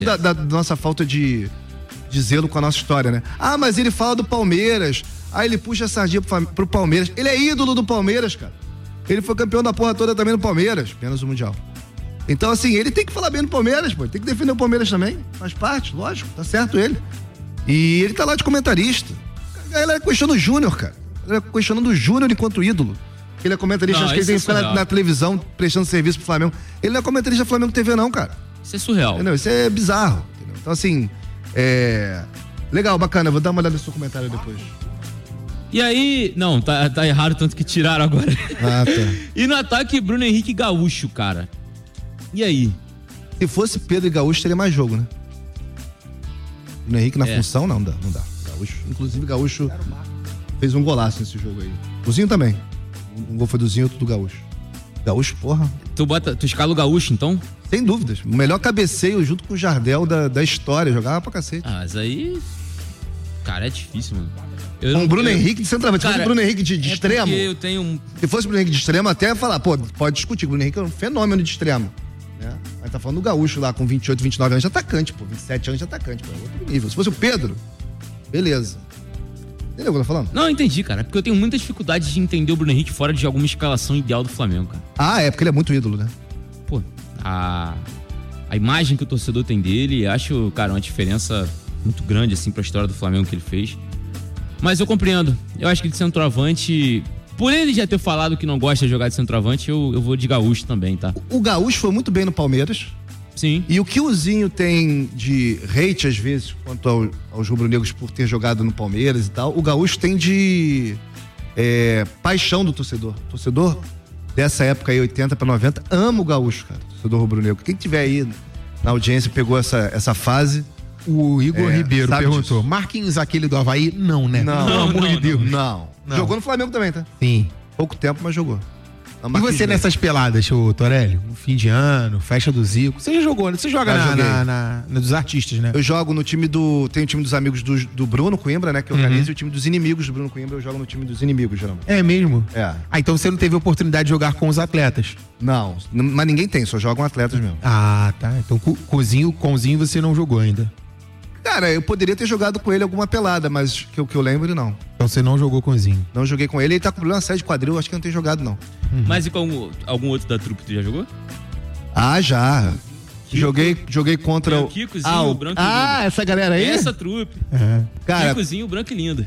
Da nossa falta de zelo com a nossa história, né? Ah, mas ele fala do Palmeiras. Aí ele puxa a sardinha pro Palmeiras. Ele é ídolo do Palmeiras, cara. Ele foi campeão da porra toda também no Palmeiras, apenas o Mundial. Então, assim, ele tem que falar bem do Palmeiras, pô. Ele tem que defender o Palmeiras também. Faz parte, lógico, tá certo ele. E ele tá lá de comentarista. Ele é questionando o Júnior, cara. Ele é questionando o Júnior enquanto ídolo. Ele é comentarista, acho que ele tem que ficar na televisão prestando serviço pro Flamengo. Ele não é comentarista do Flamengo TV, não, cara. Isso é surreal. Entendeu? Isso é bizarro. Entendeu? Então, assim, legal, bacana. Vou dar uma olhada no seu comentário depois. E aí... Não, tá errado, tanto que tiraram agora. Ah, tá. E no ataque, Bruno Henrique e Gaúcho, cara. E aí? Se fosse Pedro e Gaúcho, teria mais jogo, né? Bruno Henrique na função, não dá. Gaúcho, inclusive, Gaúcho fez um golaço nesse jogo aí. O Zinho também. Um gol foi do Zinho, outro do Gaúcho. Gaúcho, porra. Tu escala o Gaúcho, então? Sem dúvidas. O melhor cabeceio junto com o Jardel da história. Jogava pra cacete. Ah, mas aí... Cara, é difícil, mano. Com o Bruno Henrique de centroavante. Se fosse o Bruno Henrique de extremo... eu tenho Se fosse o Bruno Henrique de extremo, até ia falar, pô, pode discutir. O Bruno Henrique é um fenômeno de extremo. Né? Mas tá falando do Gaúcho lá, com 28, 29 anos de atacante, pô. 27 anos de atacante, pô. É outro nível. Se fosse o Pedro, beleza. Entendeu o que eu tô falando? Não, entendi, cara. Porque eu tenho muita dificuldade de entender o Bruno Henrique fora de alguma escalação ideal do Flamengo, cara. Ah, porque ele é muito ídolo, né? Pô, a imagem que o torcedor tem dele, acho, cara, uma diferença muito grande, assim, pra história do Flamengo que ele fez. Mas eu compreendo. Eu acho que de centroavante... Por ele já ter falado que não gosta de jogar de centroavante, eu vou de Gaúcho também, tá? O Gaúcho foi muito bem no Palmeiras. Sim. E o que o Zinho tem de hate, às vezes, quanto aos rubro-negros por ter jogado no Palmeiras e tal, o Gaúcho tem de paixão do torcedor. O torcedor dessa época aí, 80 pra 90, ama o Gaúcho, cara. Torcedor rubro-negro. Quem tiver aí na audiência pegou essa fase... O Igor Ribeiro perguntou, disso. Marquinhos, aquele do Avaí? Não, né? Não, pelo amor de Deus. Não. Jogou no Flamengo também, tá? Sim. Pouco tempo, mas jogou. E você nessas peladas, ô Torelli? No fim de ano, festa do Zico. Você já jogou, né? Você joga na dos artistas, né? Eu jogo no time tem o time dos amigos do Bruno Coimbra, né? Que organiza, e o time dos inimigos do Bruno Coimbra, eu jogo no time dos inimigos, geralmente. É mesmo? É. Ah, então você não teve oportunidade de jogar com os atletas? Não, mas ninguém tem, só jogam atletas mesmo. Ah, tá. Então com o Zinho você não jogou ainda. Cara, eu poderia ter jogado com ele alguma pelada, mas que eu lembro, não. Então você não jogou com o Zinho? Não joguei com ele tá com problema sério de quadril, acho que não tem jogado, não. Mas e com algum outro da trupe, tu já jogou? Ah, já. Joguei contra o Kikozinho, o Branco e Lindo. Essa galera aí? Essa trupe. Cara, Kikozinho, Branco e Lindo.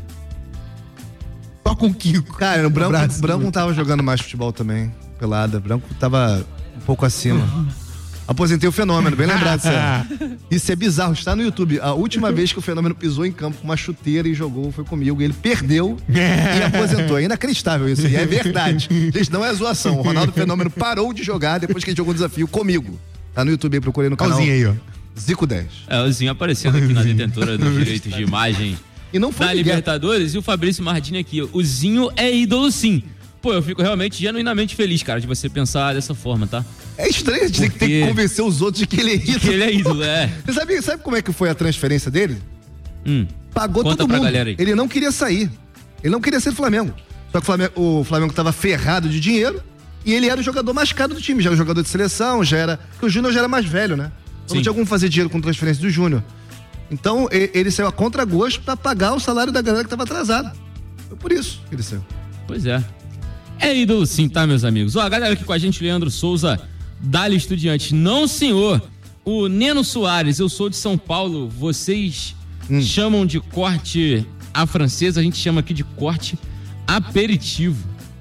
Só com o Kiko. Cara, o Branco não tava jogando mais futebol também, pelada. O Branco tava um pouco acima. Aposentei o Fenômeno, bem lembrado, sério. Isso é bizarro, está no YouTube. A última vez que o Fenômeno pisou em campo com uma chuteira e jogou foi comigo. Ele perdeu e aposentou. É inacreditável isso. E é verdade. Gente, não é zoação. O Ronaldo Fenômeno parou de jogar depois que ele jogou um desafio comigo. Tá no YouTube aí, procurei no canal. Aí, ó. Zico 10. O Zinho aparecendo aqui na detentora dos direitos de imagem e não foi da Libertadores. E o Fabrício Mardini aqui. O Zinho é ídolo, sim. Pô, eu fico realmente genuinamente feliz, cara, de você pensar dessa forma, tá? É estranho, a gente tem que convencer os outros de que ele é ídolo. Que ele é ídolo, Você sabe como é que foi a transferência dele? Pagou Conta todo pra mundo. galera aí. Ele não queria sair. Ele não queria ser do Flamengo. Só que o Flamengo tava ferrado de dinheiro e ele era o jogador mais caro do time. Já era o jogador de seleção, porque o Júnior já era mais velho, né? Então não tinha como fazer dinheiro com transferência do Júnior. Então ele saiu a contragosto pra pagar o salário da galera que tava atrasada. Foi por isso que ele saiu. Pois é. É ídolo sim, tá, meus amigos? Ó, a galera aqui com a gente, Leandro Souza, Dali Estudiante. Não, senhor. O Neno Soares, eu sou de São Paulo. Vocês chamam de corte à francesa, a gente chama aqui de corte aperitivo.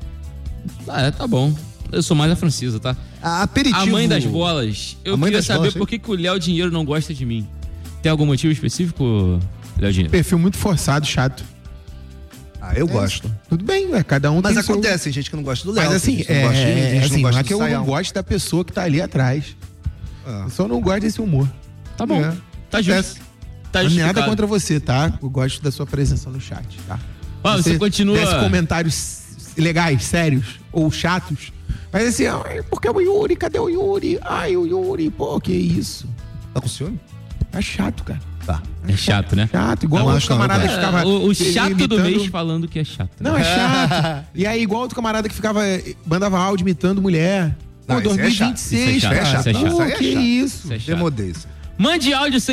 Tá bom. Eu sou mais a francesa, tá? Aperitivo. A mãe das bolas. Eu queria saber por que o Léo Dinheiro não gosta de mim. Tem algum motivo específico, Léo Dinheiro? Perfil muito forçado, chato. Eu gosto. Tudo bem, cada um mas tem acontece, tem gente que não gosta do Léo. Mas assim, não é que eu não gosto da pessoa que tá ali atrás. Eu só não gosto desse humor. Tá bom. Tá justo. Tá justificado. Nada contra você, tá? Eu gosto da sua presença no chat, tá? Você continua... Tivesse comentários legais, sérios ou chatos, mas assim, porque o Yuri, cadê o Yuri? Ai, o Yuri, pô, que isso? Tá com ciúme? É chato, cara. Tá. É chato, né? Chato, igual outro camarada que ficava... O chato do mês falando que é chato. Né? Não, é chato. E aí, igual outro camarada que mandava áudio imitando mulher. Pô, 2026, cara. Isso é chato. Que isso? Demodei isso. Mande áudio sem